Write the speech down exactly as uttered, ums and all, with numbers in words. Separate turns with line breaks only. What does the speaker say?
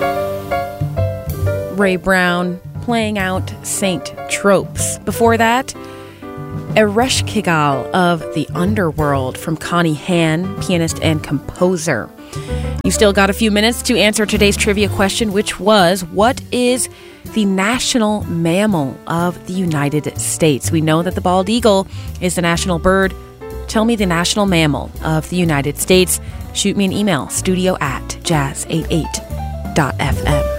Ray Brown playing out Saint Tropes. Before that, Ereshkigal of the Underworld from Connie Han, pianist and composer. You still got a few minutes to answer today's trivia question, which was, what is the national mammal of the United States? We know that the bald eagle is the national bird. Tell me the national mammal of the United States. Shoot me an email, studio at jazz eighty-eight dot f m.